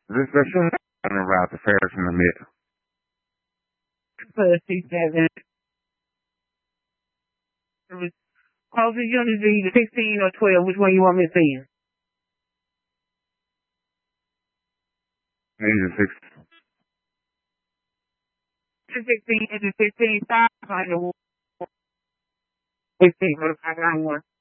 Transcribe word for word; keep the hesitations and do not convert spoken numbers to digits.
This the shooting about the Ferris in the middle. sixty-seven. It was closer units to either sixteen or twelve. Which one you want me to see? Maybe six. sixteen, is it fifteen? Five hundred. fifteen, I got one.